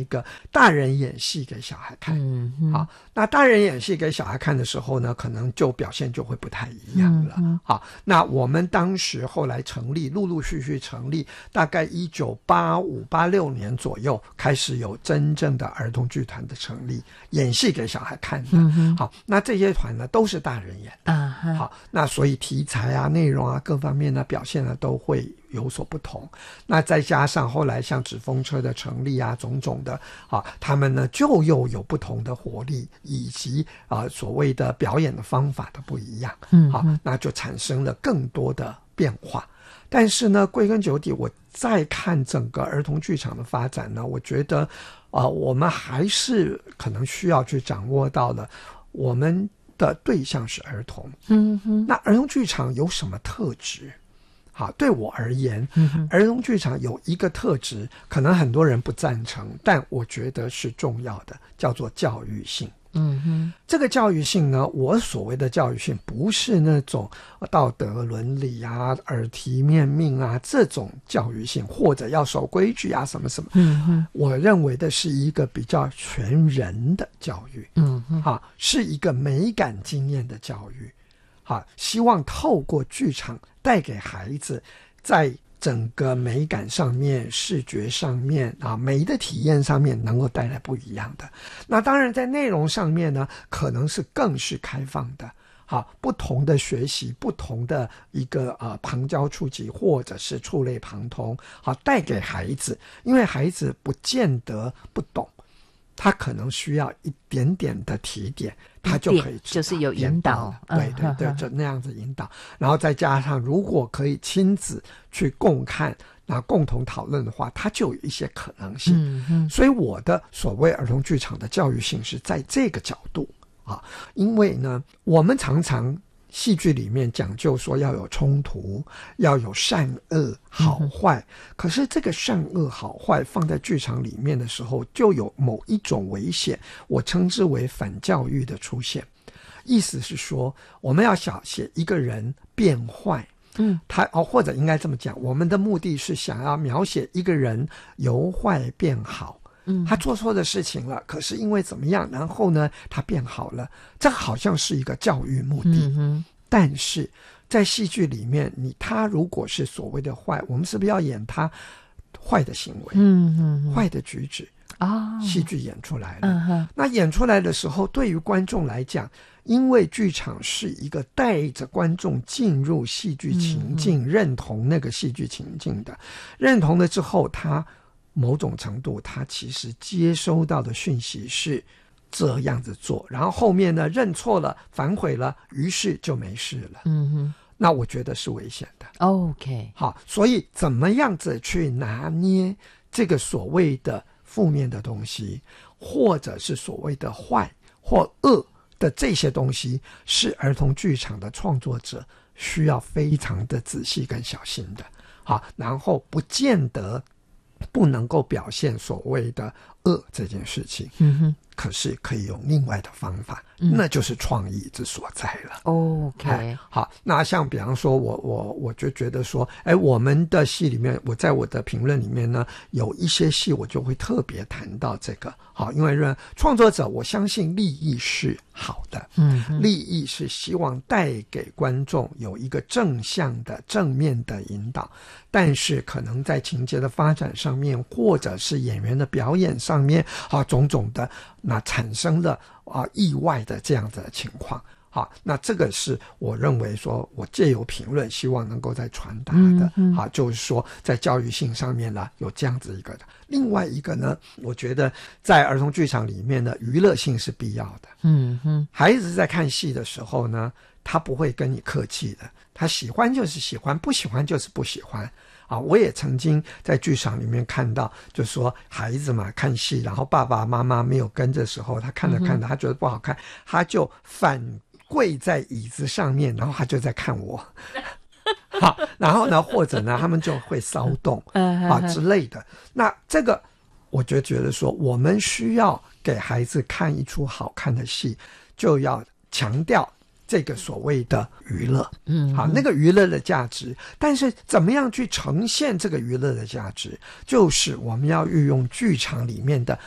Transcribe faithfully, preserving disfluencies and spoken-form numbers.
个大人演戏给小孩看。 嗯嗯， 好，那大人演戏给小孩看的时候呢，可能就表现就会不太一样了。 嗯嗯， 好，那我们当时后来成立，陆陆续续成立，大概一九八五八六年左右开始有真正的儿童剧团的成立，演戏给小孩看的。 嗯， 好，那这些团呢都是大人演的。 啊哈， 好，那所以题材啊、内容啊各方面呢表现呢都会有所不同。那再加上后来像纸风车的成立啊，种种的啊，他们呢就又有不同的活力，以及啊所谓的表演的方法的不一样。 嗯， 好，那就产生了更多的变化。但是呢，归根究底，我再看整个儿童剧场的发展呢，我觉得啊、呃，我们还是可能需要去掌握到了我们的对象是儿童。 嗯哼， 那儿童剧场有什么特质？好，对我而言， 嗯， 儿童剧场有一个特质，可能很多人不赞成，但我觉得是重要的，叫做教育性。 嗯哼， 这个教育性呢，我所谓的教育性不是那种道德伦理啊、耳提面命啊这种教育性，或者要守规矩啊什么什么。 嗯哼， 我认为的是一个比较全人的教育。 嗯哼， 好，是一个美感经验的教育。好，希望透过剧场带给孩子在整个美感上面、视觉上面啊、美的体验上面能够带来不一样的。那当然在内容上面呢，可能是更是开放的。好，不同的学习，不同的一个呃旁教触及，或者是触类旁通，好，带给孩子，因为孩子不见得不懂，他可能需要一点点的提点，他就可以知道， 就是有引导， 对对对，就那样子引导。然后再加上，如果可以亲子去共看，那共同讨论的话，它就有一些可能性。 嗯嗯， 所以我的所谓儿童剧场的教育性是在这个角度啊，因为呢，我们常常戏剧里面讲究说要有冲突，要有善恶好坏，嗯，可是这个善恶好坏放在剧场里面的时候，就有某一种危险，我称之为反教育的出现。意思是说，我们要想写一个人变坏，嗯，他哦，或者应该这么讲，我们的目的是想要描写一个人由坏变好。嗯，他做错的事情了，可是因为怎么样，然后呢，他变好了，这好像是一个教育目的。嗯哼，但是在戏剧里面，你他如果是所谓的坏，我们是不是要演他坏的行为？嗯哼，坏的举止啊，戏剧演出来了。嗯哼，那演出来的时候，对于观众来讲，因为剧场是一个带着观众进入戏剧情境，嗯，认同那个戏剧情境的，认同了之后，他某种程度他其实接收到的讯息是这样子做，然后后面呢认错了反悔了，于是就没事了。嗯哼，那我觉得是危险的。 OK， 好，所以怎么样子去拿捏这个所谓的负面的东西，或者是所谓的坏或恶的这些东西，是儿童剧场的创作者需要非常的仔细跟小心的。好，然后不见得不能够表现所谓的恶这件事情，嗯哼，可是可以用另外的方法，嗯，那就是创意之所在了。 OK， 好，那像比方说我我我就觉得说，哎，我们的戏里面，我在我的评论里面呢，有一些戏我就会特别谈到这个。好，因为创作者我相信利益是好的，嗯，利益是希望带给观众有一个正向的正面的引导，但是可能在情节的发展上面，或者是演员的表演上面啊，种种的那产生了啊意外的这样子的情况。好，那这个是我认为说我借由评论希望能够再传达的。嗯嗯，好，就是说在教育性上面呢有这样子一个的。另外一个呢，我觉得在儿童剧场里面的娱乐性是必要的。嗯哼，孩子在看戏的时候呢，他不会跟你客气的，他喜欢就是喜欢，不喜欢就是不喜欢。啊，我也曾经在剧场里面看到，就是说孩子嘛看戏，然后爸爸妈妈没有跟的时候，他看着看着，他觉得不好看，他就反跪在椅子上面，然后他就在看我。好，然后呢，或者呢，他们就会骚动啊之类的。那这个，我就觉得说，我们需要给孩子看一出好看的戏，就要强调这个所谓的娱乐，嗯，好，那个娱乐的价值，但是怎么样去呈现这个娱乐的价值，就是我们要运用剧场里面的